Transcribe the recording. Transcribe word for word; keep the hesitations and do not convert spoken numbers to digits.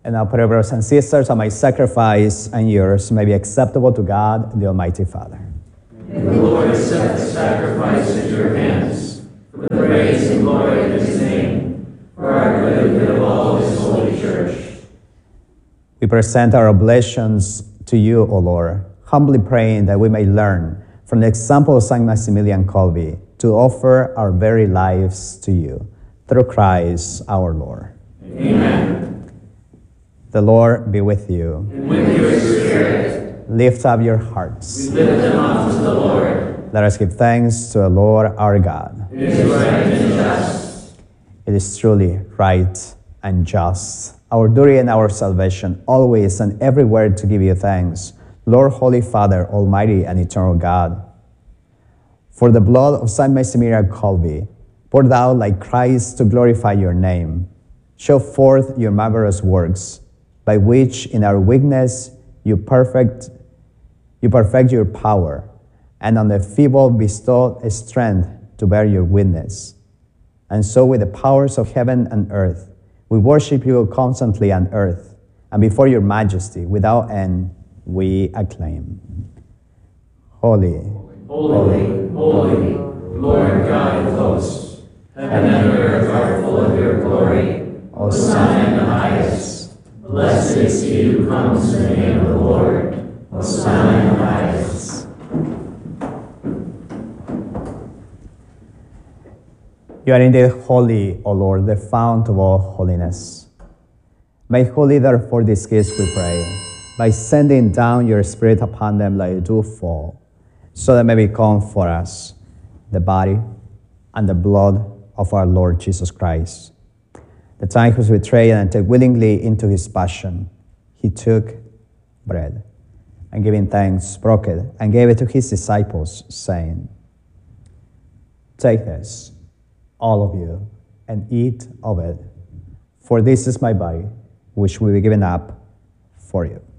And now, brothers and sisters, that my sacrifice and yours may be acceptable to God, the Almighty Father. May the Lord accept the sacrifice at your hands, for the praise and glory of his name, for our good and good of all his holy church. We present our oblations to you, O Lord, humbly praying that we may learn from the example of Saint Maximilian Kolbe to offer our very lives to you, through Christ our Lord. Amen. The Lord be with you. And with your spirit. Lift up your hearts. We lift them up to the Lord. Let us give thanks to the Lord our God. It is right and just. It is truly right and just, our duty and our salvation, always and everywhere to give you thanks, Lord, Holy Father, Almighty and eternal God. For the blood of Saint Maximilian Kolbe, poured out like Christ to glorify your name, show forth your marvelous works, by which in our weakness you perfect, you perfect your power, and on the feeble bestow a strength to bear your witness. And so with the powers of heaven and earth, we worship you constantly on earth, and before your majesty, without end, we acclaim. Holy, Holy, holy, Lord God of hosts, heaven and earth are full of your glory. Hosanna in the highest. Blessed is he who comes in the name of the Lord. Hosanna in the highest. You are indeed holy, O Lord, the fount of all holiness. Make holy, therefore, these gifts, we pray, by sending down your Spirit upon them like a dewfall, so that may become for us the body and the blood of our Lord Jesus Christ. The time he was betrayed and entered willingly into his passion, he took bread, and giving thanks, broke it, and gave it to his disciples, saying, "Take this, all of you, and eat of it, for this is my body, which will be given up for you."